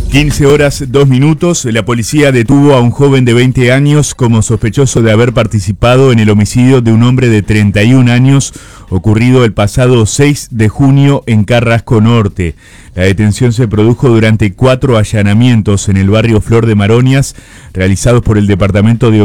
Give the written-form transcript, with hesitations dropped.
15 horas 2 minutos, la policía detuvo a un joven de 20 años como sospechoso de haber participado en el homicidio de un hombre de 31 años ocurrido el pasado 6 de junio en Carrasco Norte. La detención se produjo durante 4 allanamientos en el barrio Flor de Maronias realizados por el Departamento de